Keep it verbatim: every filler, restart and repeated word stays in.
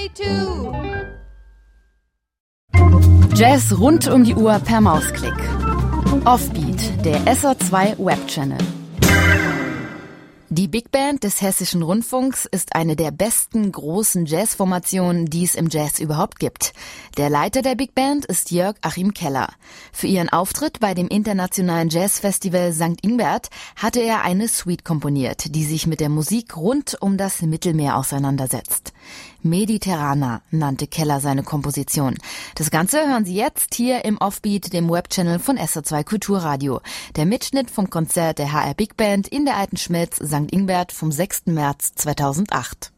two. Jazz rund um die Uhr per Mausklick. Offbeat, der S R zwei Webchannel. Die Big Band des Hessischen Rundfunks ist eine der besten großen Jazzformationen, die es im Jazz überhaupt gibt. Der Leiter der Big Band ist Jörg Achim Keller. Für ihren Auftritt bei dem internationalen Jazzfestival Sankt Ingbert hatte er eine Suite komponiert, die sich mit der Musik rund um das Mittelmeer auseinandersetzt. Mediterrana nannte Keller seine Komposition. Das Ganze hören Sie jetzt hier im Offbeat, dem Webchannel von S R zwei Kulturradio. Der Mitschnitt vom Konzert der H R Big Band in der Alten Schmelz Sankt Ingbert vom sechsten März zweitausendacht.